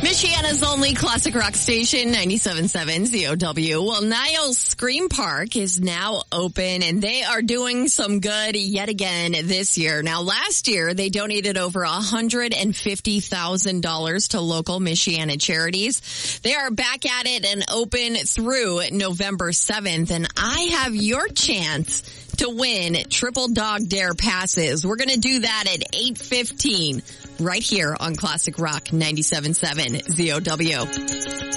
Michiana's only classic rock station, 97.7 ZOW. Well, Niles Scream Park is now open, and they are doing some good yet again this year. Now, last year, they donated over $150,000 to local Michiana charities. They are back at it and open through November 7th, and I have your chance to win Triple Dog Dare passes. We're going to do that at 8:15 right here on Classic Rock 97.7 ZOW.